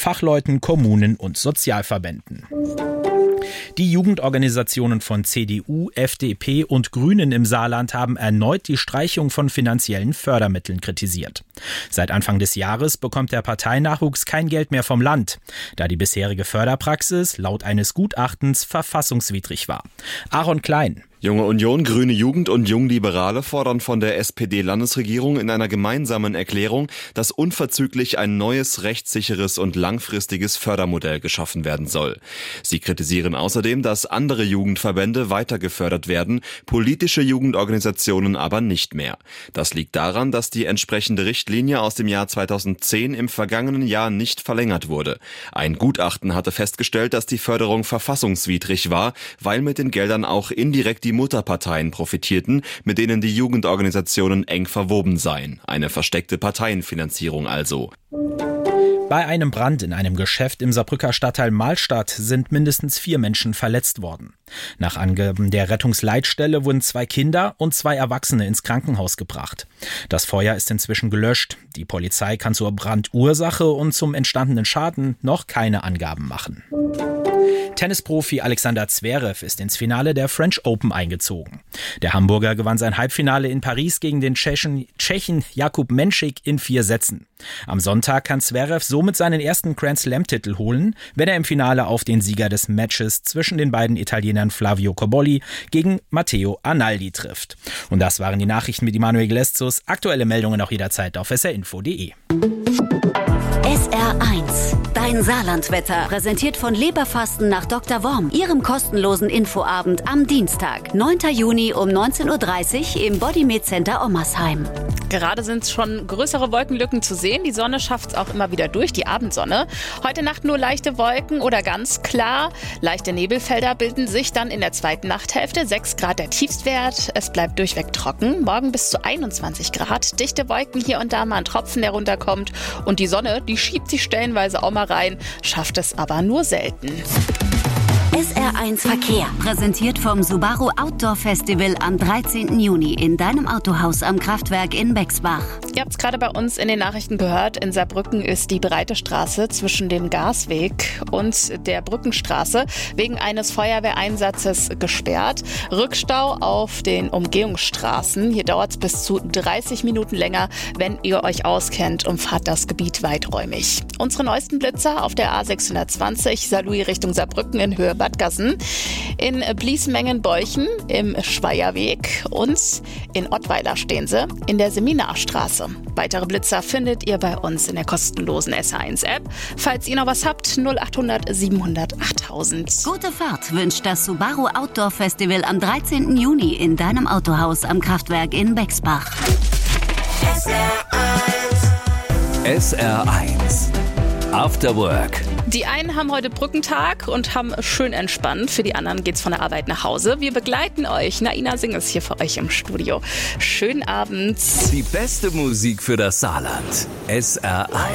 Fachleuten, Kommunen und Sozialverbänden. Die Jugendorganisationen von CDU, FDP und Grünen im Saarland haben erneut die Streichung von finanziellen Fördermitteln kritisiert. Seit Anfang des Jahres bekommt der Parteinachwuchs kein Geld mehr vom Land, da die bisherige Förderpraxis laut eines Gutachtens verfassungswidrig war. Aaron Klein. Junge Union, Grüne Jugend und Jungliberale fordern von der SPD-Landesregierung in einer gemeinsamen Erklärung, dass unverzüglich ein neues, rechtssicheres und langfristiges Fördermodell geschaffen werden soll. Sie kritisieren außerdem, dass andere Jugendverbände weiter gefördert werden, politische Jugendorganisationen aber nicht mehr. Das liegt daran, dass die entsprechende Richtlinie aus dem Jahr 2010 im vergangenen Jahr nicht verlängert wurde. Ein Gutachten hatte festgestellt, dass die Förderung verfassungswidrig war, weil mit den Geldern auch indirekt die Mutterparteien profitierten, mit denen die Jugendorganisationen eng verwoben seien. Eine versteckte Parteienfinanzierung also. Bei einem Brand in einem Geschäft im Saarbrücker Stadtteil Mahlstadt sind mindestens 4 Menschen verletzt worden. Nach Angaben der Rettungsleitstelle wurden 2 Kinder und 2 Erwachsene ins Krankenhaus gebracht. Das Feuer ist inzwischen gelöscht. Die Polizei kann zur Brandursache und zum entstandenen Schaden noch keine Angaben machen. Tennisprofi Alexander Zverev ist ins Finale der French Open eingezogen. Der Hamburger gewann sein Halbfinale in Paris gegen den Tschechen Jakub Menšík in 4 Sätzen. Am Sonntag kann Zverev somit seinen ersten Grand-Slam-Titel holen, wenn er im Finale auf den Sieger des Matches zwischen den beiden Italienern Flavio Cobolli gegen Matteo Arnaldi trifft. Und das waren die Nachrichten mit Emanuel Gleszus. Aktuelle Meldungen auch jederzeit auf srinfo.de. SR1, dein Saarlandwetter, präsentiert von Leberfasten nach Dr. Worm, Ihrem kostenlosen Infoabend am Dienstag, 9. Juni um 19.30 Uhr im Bodymed Center Ommersheim. Gerade sind schon größere Wolkenlücken zu sehen. Die Sonne schafft es auch immer wieder durch, die Abendsonne. Heute Nacht nur leichte Wolken oder ganz klar. Leichte Nebelfelder bilden sich dann in der zweiten Nachthälfte. 6 Grad der Tiefstwert. Es bleibt durchweg trocken. Morgen bis zu 21 Grad. Dichte Wolken, hier und da mal ein Tropfen, der runterkommt. Und die Sonne, die schiebt sich stellenweise auch mal rein, schafft es aber nur selten. SR1 Verkehr, präsentiert vom Subaru Outdoor Festival am 13. Juni in deinem Autohaus am Kraftwerk in Bexbach. Ihr habt es gerade bei uns in den Nachrichten gehört, in Saarbrücken ist die breite Straße zwischen dem Gasweg und der Brückenstraße wegen eines Feuerwehreinsatzes gesperrt. Rückstau auf den Umgehungsstraßen. Hier dauert es bis zu 30 Minuten länger. Wenn ihr euch auskennt, umfahrt das Gebiet weiträumig. Unsere neuesten Blitzer auf der A620 Saarlouis Richtung Saarbrücken in Höhe Bad Gassen, in Bliesmengen-Beuchen im Schweierweg und in Ottweiler stehen sie in der Seminarstraße. Weitere Blitzer findet ihr bei uns in der kostenlosen SR1-App. Falls ihr noch was habt, 0800 700 8000. Gute Fahrt wünscht das Subaru Outdoor Festival am 13. Juni in deinem Autohaus am Kraftwerk in Bexbach. SR1 After Work. Die einen haben heute Brückentag und haben schön entspannt. Für die anderen geht's von der Arbeit nach Hause. Wir begleiten euch. Naina Singh ist hier für euch im Studio. Schönen Abend. Die beste Musik für das Saarland. SR1.